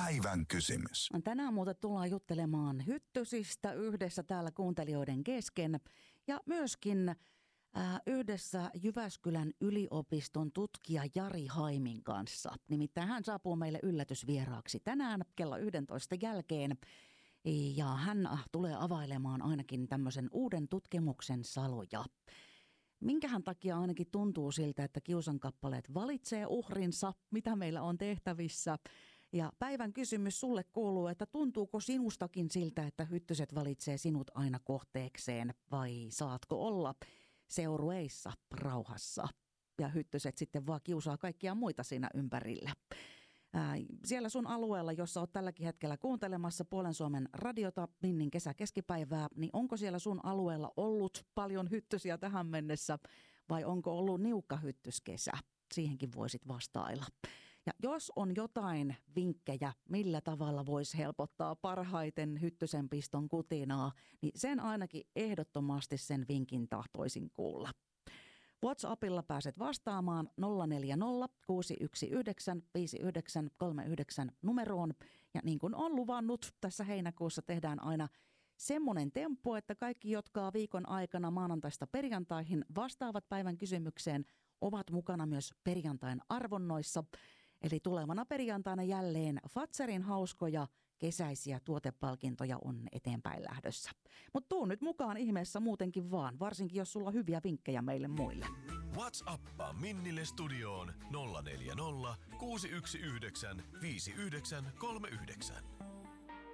Päivän kysymys. Tänään muuten tullaan juttelemaan hyttysistä yhdessä täällä kuuntelijoiden kesken ja myöskin yhdessä Jyväskylän yliopiston tutkija Jari Haimin kanssa. Nimittäin hän saapuu meille yllätysvieraaksi tänään kello 11 jälkeen ja hän tulee availemaan ainakin tämmöisen uuden tutkimuksen saloja. Minkähän takia ainakin tuntuu siltä, että kiusankappaleet valitsee uhrinsa, mitä meillä on tehtävissä. Ja päivän kysymys sulle kuuluu, että tuntuuko sinustakin siltä, että hyttyset valitsee sinut aina kohteekseen vai saatko olla seurueissa rauhassa ja hyttyset sitten vaan kiusaa kaikkia muita siinä ympärillä. Siellä sun alueella, jossa olet tälläkin hetkellä kuuntelemassa Puolen Suomen radiota Minnin kesäkeskipäivää, niin onko siellä sun alueella ollut paljon hyttysiä tähän mennessä vai onko ollut niukka hyttyskesä? Siihenkin voisit vastailla. Ja jos on jotain vinkkejä, millä tavalla voisi helpottaa parhaiten hyttysen piston kutinaa, niin sen ainakin ehdottomasti sen vinkin tahtoisin kuulla. WhatsAppilla pääset vastaamaan 040 619 5939 numeroon. Ja niin kuin on luvannut, tässä heinäkuussa tehdään aina semmoinen temppu, että kaikki, jotka viikon aikana maanantaista perjantaihin vastaavat päivän kysymykseen, ovat mukana myös perjantain arvonnoissa. Eli tulevana perjantaina jälleen Fazerin hauskoja kesäisiä tuotepalkintoja on eteenpäin lähdössä. Mutta tuu nyt mukaan ihmeessä muutenkin vaan, varsinkin jos sulla on hyviä vinkkejä meille muille. WhatsAppaa Minnille studioon 040 619 5939.